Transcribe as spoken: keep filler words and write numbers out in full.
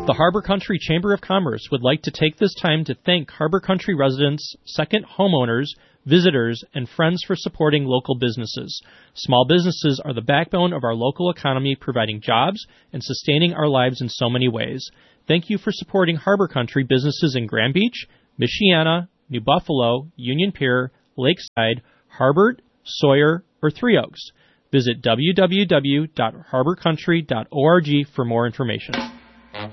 The Harbor Country Chamber of Commerce would like to take this time to thank Harbor Country residents, second homeowners, visitors, and friends for supporting local businesses. Small businesses are the backbone of our local economy, providing jobs and sustaining our lives in so many ways. Thank you for supporting Harbor Country businesses in Grand Beach, Michiana, New Buffalo, Union Pier, Lakeside, Harbert, Sawyer, or Three Oaks. Visit w w w dot harbor country dot org for more information.